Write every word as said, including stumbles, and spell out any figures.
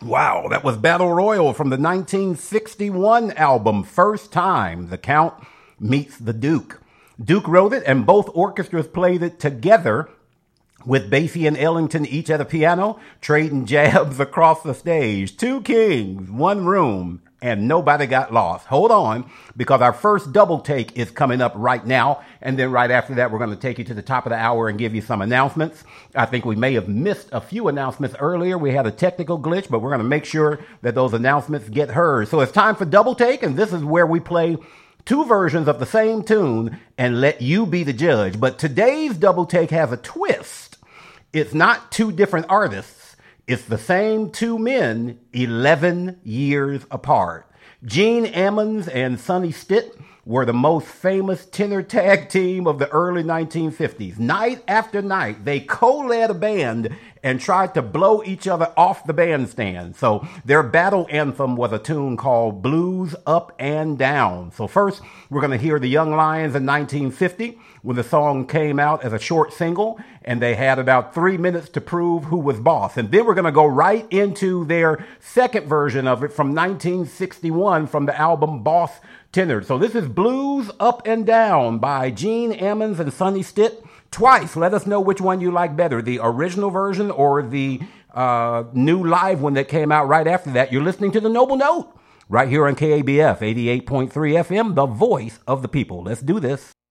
Wow, that was Battle Royal from the nineteen sixty-one album, First Time the Count Meets the Duke. Duke wrote it, and both orchestras played it together, with Basie and Ellington each at a piano, trading jabs across the stage. Two kings, one room, and nobody got lost. Hold on, because our first double take is coming up right now, and then right after that, we're going to take you to the top of the hour and give you some announcements. I think we may have missed a few announcements earlier. We had a technical glitch, but we're going to make sure that those announcements get heard. So it's time for double take, and this is where we play two versions of the same tune and let you be the judge. But today's double take has a twist. It's not two different artists. It's the same two men, eleven years apart. Gene Ammons and Sonny Stitt were the most famous tenor tag team of the early nineteen fifties. Night after night, they co-led a band and tried to blow each other off the bandstand. So their battle anthem was a tune called Blues Up and Down. So first, we're going to hear the Young Lions in nineteen fifty when the song came out as a short single, and they had about three minutes to prove who was boss. And then we're going to go right into their second version of it from nineteen sixty-one from the album Boss Tenor. So this is Blues Up and Down by Gene Ammons and Sonny Stitt. Twice. Let us know which one you like better, the original version or the uh, new live one that came out right after that. You're listening to The Noble Note right here on K A B F eighty-eight point three F M, the voice of the people. Let's do this.